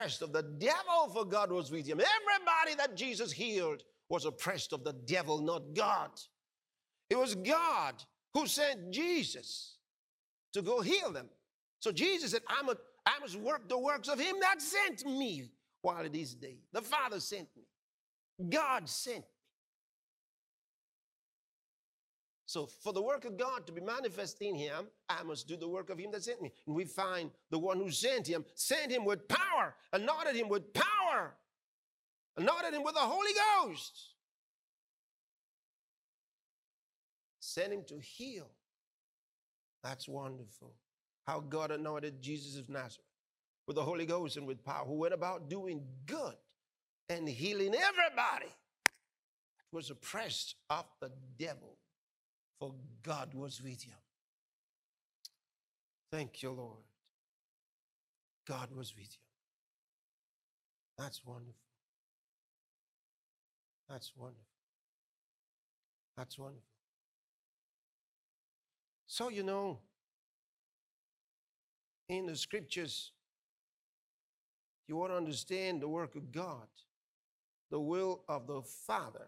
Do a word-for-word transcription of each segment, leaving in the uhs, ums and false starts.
oppressed of the devil, for God was with him. Everybody that Jesus healed was oppressed of the devil, not God. It was God who sent Jesus to go heal them. So Jesus said, I'm a, I must work the works of him that sent me while it is day. The Father sent me. God sent me. So for the work of God to be manifest in him, I must do the work of him that sent me. And we find the one who sent him, sent him with power, anointed him with power, anointed him with the Holy Ghost. Sent him to heal. That's wonderful. How God anointed Jesus of Nazareth with the Holy Ghost and with power, who went about doing good and healing everybody that was oppressed of the devil, for God was with him. Thank you, Lord. God was with you. That's wonderful. That's wonderful. That's wonderful. So, you know, in the scriptures, you want to understand the work of God, the will of the Father.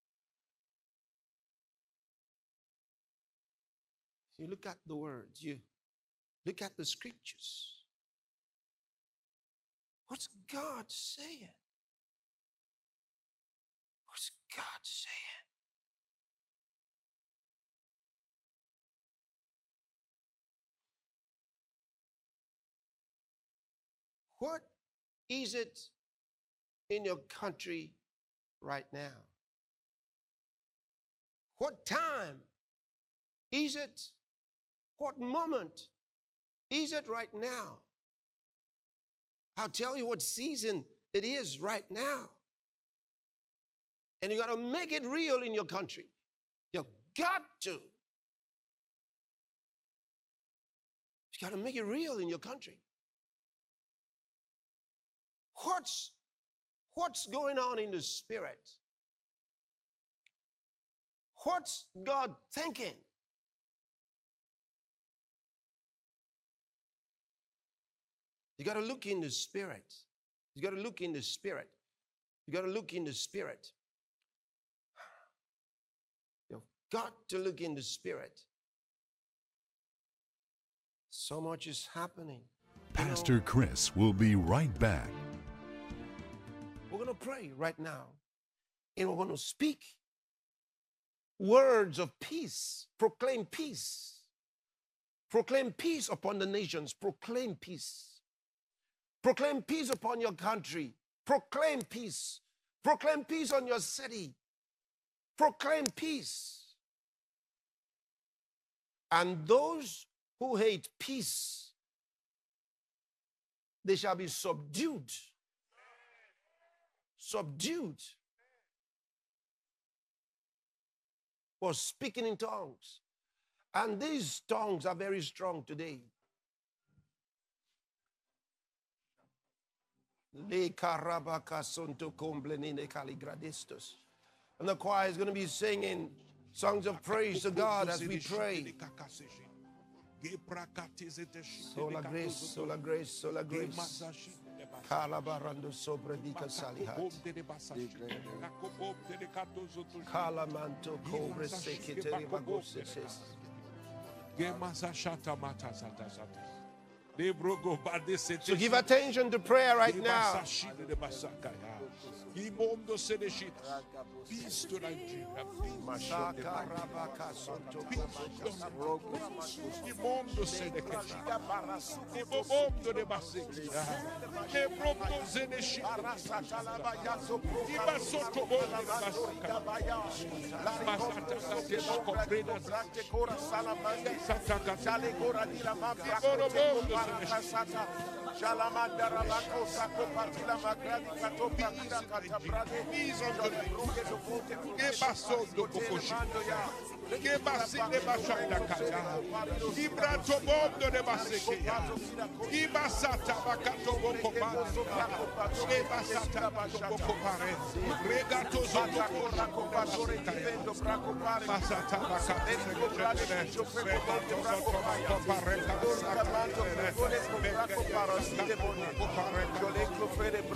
You look at the words, you look at the scriptures. What's God saying? What's God saying? What is it in your country right now? What time is it? What moment is it right now? I'll tell you what season it is right now. And you got to make it real in your country. You got to. You got to make it real in your country. What's, what's going on in the spirit? What's God thinking? You got to look in the spirit. You got to look in the spirit. You got to look in the spirit. You've got to look in the spirit. So much is happening. Pastor you know, Chris will be right back. We're going to pray right now. And we're going to speak words of peace. Proclaim peace. Proclaim peace upon the nations. Proclaim peace. Proclaim peace upon your country. Proclaim peace. Proclaim peace on your city. Proclaim peace. And those who hate peace, they shall be subdued. Subdued. For speaking in tongues. And these tongues are very strong today. And the choir is going to be singing songs of praise to God as we pray. Sola grace, sola grace, sola grace. Calabarando sobredica salihat. Calamanto cobre secretary bagoses. So give attention to prayer right now. Peace to Nigeria. Peace Che basinde bashanda kaya. Ibrato bondo de basekeya. Ibasata bakato boko pare. Che basata boko pare. Regato zondo boko pare. Basata bakato regato boko pare. Opareka.